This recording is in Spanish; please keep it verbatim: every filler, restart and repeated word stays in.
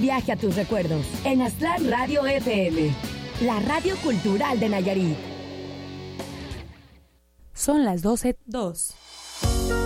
viaje a tus recuerdos en Aztlán Radio F M, la radio cultural de Nayarit. Son las doce dos.